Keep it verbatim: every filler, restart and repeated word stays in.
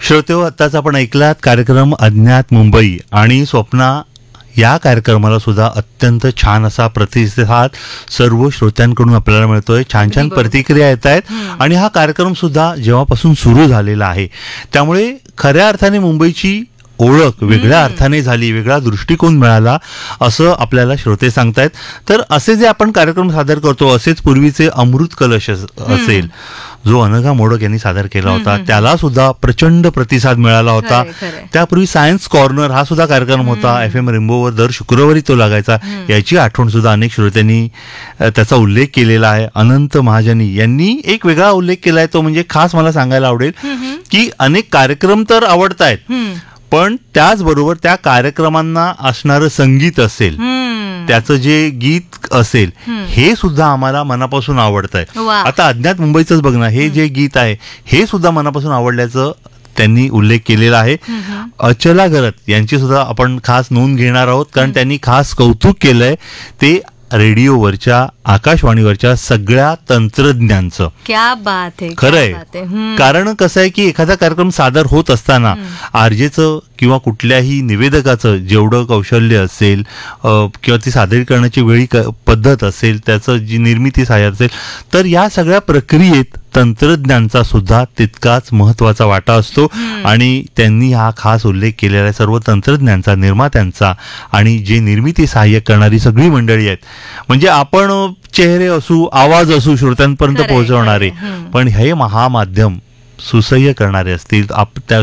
श्रोतेहो, आत्ताच आपण ऐकलात कार्यक्रम अज्ञात मुंबई आणि स्वप्ना या कार्यक्रमाला सुद्धा अत्यंत छान असा प्रतिसाद सर्व श्रोत्यांकडून आपल्याला मिळतोय. छान छान प्रतिक्रिया येत आहेत आणि हा कार्यक्रम सुद्धा जेव्हापासून सुरू झालेला आहे त्यामुळे खऱ्या अर्थाने मुंबईची ओळख वेगळ्या अर्थाने झाली, वेगळा दृष्टिकोन मिळाला असं आपल्याला श्रोते सांगतायत. तर असे जे आपण कार्यक्रम सादर करतो, असेच पूर्वीचे अमृत कलश असेल जो अनघा मोडक यांनी सादर केला होता, त्याला सुद्धा प्रचंड प्रतिसाद मिळाला होता. त्यापूर्वी सायन्स कॉर्नर हा सुद्धा कार्यक्रम होता, एफ एम रेम्बोवर दर शुक्रवारी तो लागायचा. याची आठवण सुद्धा अनेक श्रोत्यांनी त्याचा उल्लेख केलेला आहे. अनंत महाजनी यांनी एक वेगळा उल्लेख केलाय, तो म्हणजे खास मला सांगायला आवडेल की अनेक कार्यक्रम तर आवडतायत, पण त्याचबरोबर त्या कार्यक्रमांना असणारं संगीत असेल, त्याचं जे गीत असेल, हे सुद्धा आम्हाला मनापासून आवडतंय. आता अज्ञात मुंबईचंच बघ ना, हे जे गीत आहे हे सुद्धा मनापासून आवडल्याचं त्यांनी उल्लेख केलेला आहे. अचला गरत यांची सुद्धा आपण खास नोंद घेणार आहोत, कारण त्यांनी खास कौतुक केलंय ते रेडिओवरच्या आकाशवाणीवरच्या सगळ्या तंत्रज्ञांचं. क्या बात आहे, खरंय. कारण कसं आहे की एखादा कार्यक्रम सादर होत असताना आरजेचं किंवा कुठल्याही निवेदकाचं जेवढं कौशल्य असेल किंवा ती सादरीकरणाची वेळी पद्धत असेल, त्याचं जी निर्मिती सहाय्य असेल, तर या सगळ्या प्रक्रियेत तंत्रज्ञांचा सुद्धा तितकाच महत्वाचा वाटा असतो. आणि त्यांनी हा खास उल्लेख केलेला आहे सर्व तंत्रज्ञांचा, निर्मात्यांचा आणि जे निर्मिती सहाय्य करणारी सगळी मंडळी आहेत. म्हणजे आपण चेहरे असू, आवाज असू श्रोत्यांपर्यंत पोहोचवणारे, पण हे महामाध्यम सुसह्य करणारे असतील, त्या